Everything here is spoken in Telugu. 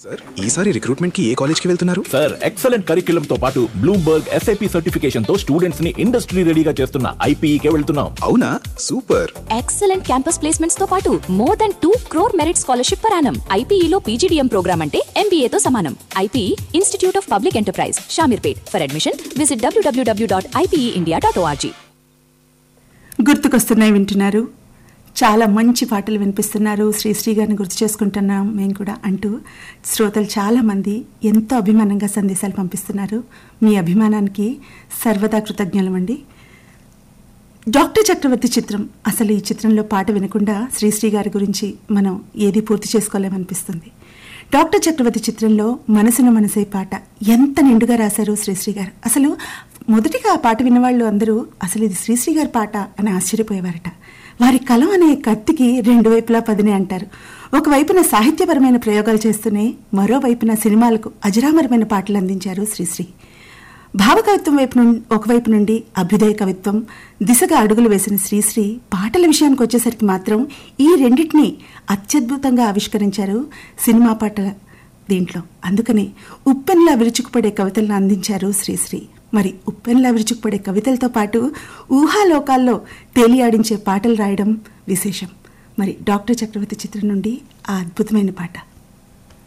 సార్ ఈసారి రిక్రూట్మెంట్ కి ఏ కాలేజ్ కి వెళ్తున్నారు? సార్ ఎక్సలెంట్ కరిక్యులం తో పాటు బ్లూంబర్గ్ SAP సర్టిఫికేషన్ తో స్టూడెంట్స్ ని ఇండస్ట్రీ రెడీగా చేస్తున్న IPE కే వెళ్తున్నాం. అవునా, సూపర్. ఎక్సలెంట్ క్యాంపస్ ప్లేస్మెంట్స్ తో పాటు more than 2 crore merit scholarship per annum. IPE లో PGDM ప్రోగ్రామ్ అంటే MBA తో సమానం. IPE institute of public enterprise, Shamirpet. For admission visit www.ipeindia.org. గుర్తుకొస్తున్నాయి వింటున్నారు. చాలా మంచి పాటలు వినిపిస్తున్నారు. శ్రీశ్రీ గారిని గుర్తు చేసుకుంటున్నాం మేము కూడా అంటూ శ్రోతలు చాలామంది ఎంతో అభిమానంగా సందేశాలు పంపిస్తున్నారు. మీ అభిమానానికి సర్వదా కృతజ్ఞులమండి. డాక్టర్ చక్రవర్తి చిత్రం, అసలు ఈ చిత్రంలో పాట వినకుండా శ్రీశ్రీ గారి గురించి మనం ఏది పూర్తి చేసుకోలేమనిపిస్తుంది. డాక్టర్ చక్రవర్తి చిత్రంలో మనసున మనసే పాట ఎంత నిండుగా రాశారు శ్రీశ్రీ గారు. అసలు మొదటిగా ఆ పాట విన్నవాళ్ళు అందరూ అసలు ఇది శ్రీశ్రీ గారి పాట అని ఆశ్చర్యపోయేవారట. వారి కలం అనే కత్తికి రెండు వైపులా పదినే అంటారు. ఒకవైపున సాహిత్యపరమైన ప్రయోగాలు చేస్తూనే మరోవైపున సినిమాలకు అజరామరమైన పాటలు అందించారు శ్రీశ్రీ. భావకవిత్వం ఒకవైపు నుండి అభ్యుదయ కవిత్వం దిశగా అడుగులు వేసిన శ్రీశ్రీ పాటల విషయానికి వచ్చేసరికి మాత్రం ఈ రెండింటినీ అత్యద్భుతంగా ఆవిష్కరించారు సినిమా పాటల దీంట్లో. అందుకని ఉప్పెన్లా విరుచుకుపడే కవితలను అందించారు శ్రీశ్రీ. మరి ఉప్పెన్లా విరుచుకుపడే కవితలతో పాటు ఊహాలోకాల్లో తేలియాడించే పాటలు రాయడం విశేషం. మరి డాక్టర్ చక్రవర్తి చిత్రం నుండి ఆ అద్భుతమైన పాట.